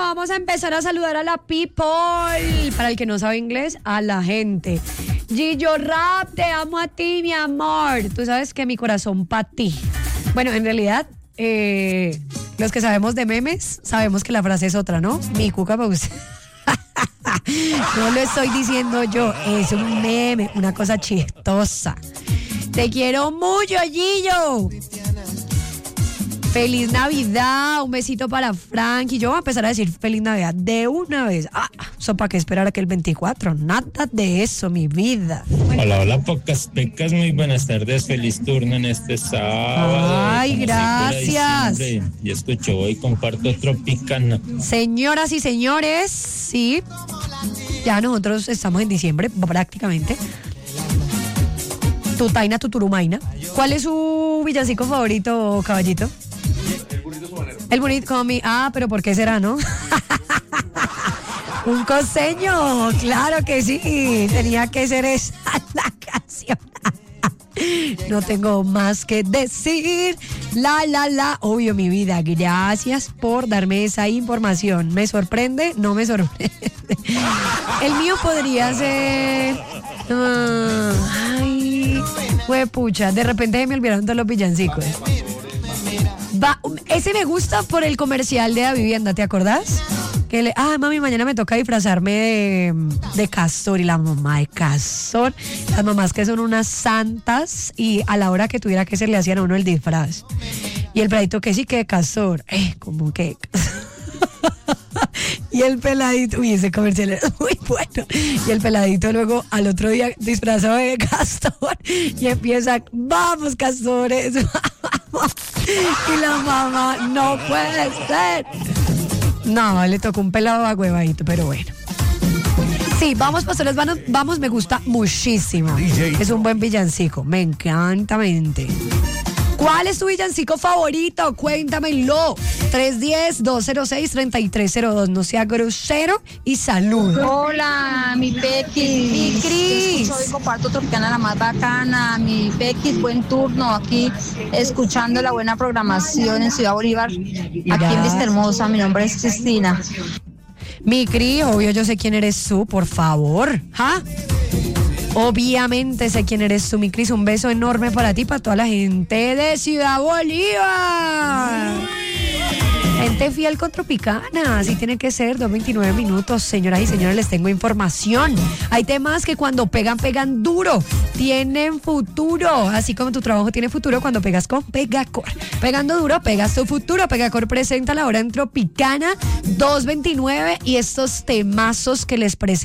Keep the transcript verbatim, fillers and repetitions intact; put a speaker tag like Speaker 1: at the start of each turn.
Speaker 1: vamos a empezar a saludar a la people. Para el que no sabe inglés, a la gente. Gillo Rap, te amo a ti, mi amor. Tú sabes que mi corazón pa' ti. Bueno, en realidad, eh, los que sabemos de memes, sabemos que la frase es otra, ¿no? Mi cuca pa' usted. No lo estoy diciendo yo, es un meme, una cosa chistosa. Te quiero mucho, Gillo. Feliz Navidad, un besito para Frank. Y yo voy a empezar a decir Feliz Navidad de una vez. Ah, eso para qué esperar a que el veinticuatro. Nada de eso, mi vida.
Speaker 2: Hola, hola, pocas pecas, muy buenas tardes. Feliz turno en este sábado.
Speaker 1: Ay, gracias.
Speaker 2: Y escucho hoy, comparto Tropicana.
Speaker 1: Señoras y señores, sí. Ya nosotros estamos en diciembre, prácticamente. Tu taina, tu turumaina. ¿Cuál es su villancico favorito, caballito?
Speaker 3: El burrito sabanero.
Speaker 1: El burrito como mi... Ah, pero ¿por qué será, no? Un costeño, claro que sí. Tenía que ser esa la canción. No tengo más que decir. La, la, la. Obvio, mi vida. Gracias por darme esa información. ¿Me sorprende? No me sorprende. El mío podría ser... Uh, ay, huepucha. De repente me olvidaron todos los villancicos. Va, ese me gusta por el comercial de la vivienda, ¿te acordás? Que le, ah, mami, mañana me toca disfrazarme de, de Castor. Y la mamá de Castor, las mamás que son unas santas, y a la hora que tuviera que ser le hacían a uno el disfraz. Y el peladito que sí que de Castor, eh, como que... Y el peladito, uy, ese comercial es muy bueno. Y el peladito luego al otro día disfrazado de Castor y empieza, vamos Castores, vamos. Y la mamá, no puede ser. No, le tocó un pelado a huevadito, pero bueno. Sí, vamos, pastores, vamos, vamos, me gusta muchísimo. Es un buen villancico, me encanta mente. ¿Cuál es tu villancico favorito? Cuéntamelo. tres uno cero, dos cero seis, tres tres cero dos. No sea grosero y salud.
Speaker 4: Hola, mi Pequis.
Speaker 1: Mi Cris.
Speaker 4: Soy comparto Tropicana, la más bacana. Mi Pequis, buen turno aquí, escuchando la buena programación en Ciudad Bolívar. Aquí
Speaker 1: Ya.
Speaker 4: en Vista Hermosa. Mi nombre es Cristina.
Speaker 1: Mi Cris, obvio, yo sé quién eres tú, por favor. ¿Ah? Obviamente sé quién eres tú, mi Cris. Un beso enorme para ti, para toda la gente de Ciudad Bolívar. Gente fiel con Tropicana, así tiene que ser. Dos veintinueve minutos, señoras y señores, les tengo información. Hay temas que cuando pegan, pegan duro, tienen futuro. Así como tu trabajo tiene futuro cuando pegas con Pegacor. Pegando duro, pegas tu futuro. Pegacor presenta la hora en Tropicana dos veintinueve y estos temazos que les presento.